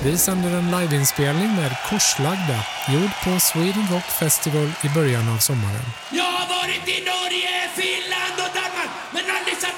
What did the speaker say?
Vi sänder en liveinspelning med Korslagda, gjord på Sweden Rock Festival i början av sommaren. Jag har varit i Norge, Finland och Danmark, men aldrig satt